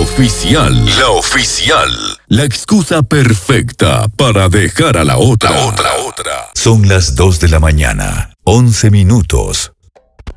oficial. La oficial. La excusa perfecta para dejar a la otra. Son las 2 de la mañana, 11 minutos.